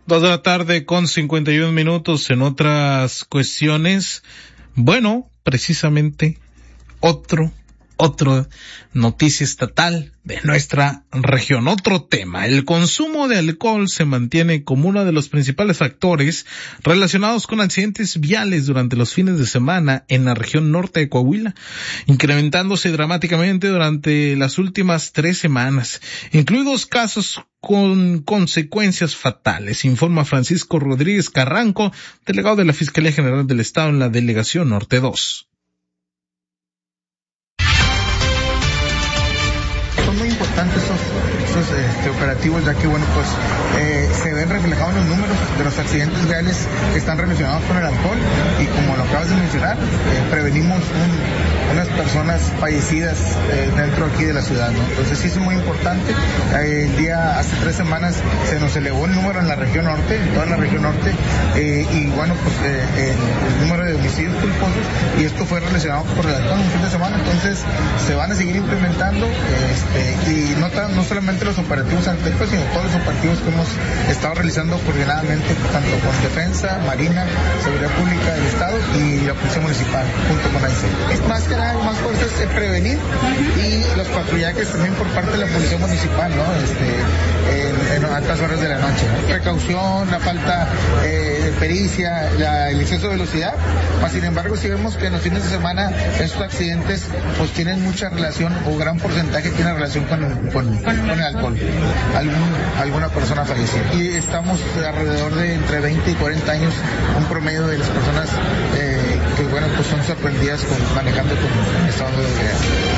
2 de la tarde con 51 minutos. En otras cuestiones, bueno, precisamente otro noticia estatal de nuestra región. Otro tema: el consumo de alcohol se mantiene como uno de los principales factores relacionados con accidentes viales durante los fines de semana en la región norte de Coahuila, incrementándose dramáticamente durante las últimas 3 semanas, incluidos casos con consecuencias fatales, informa Francisco Rodríguez Carranco, delegado de la Fiscalía General del Estado en la Delegación Norte 2. Son muy importantes estos operativos, ya que se ven reflejados en los números de los accidentes viales que están relacionados con el alcohol, y como lo acabas de mencionar, prevenimos unas personas fallecidas dentro aquí de la ciudad, ¿no? Entonces sí es muy importante. Hace 3 semanas se nos elevó el número en la región norte, en toda la región norte, el número de homicidios culposos, y esto fue relacionado con el alcohol un fin de semana. Entonces se van a seguir implementando, y no solamente los operativos anteriores, sino todos los operativos que hemos estado realizando coordinadamente, tanto con Defensa, Marina, Seguridad Pública del Estado y la Policía Municipal, junto con AICE. Es más que nada, más fuerza es prevenir, y los patrullajes también por parte de la Policía Municipal, ¿no? En altas horas de la noche, ¿no? Precaución, la falta de pericia, el exceso de velocidad. Mas, sin embargo, si vemos que en los fines de semana estos accidentes pues tienen mucha relación, o gran porcentaje tiene relación con el alcohol. Alguna persona fallecida. Y estamos alrededor de entre 20 y 40 años, un promedio de las personas que son sorprendidas manejando con estado de ebriedad.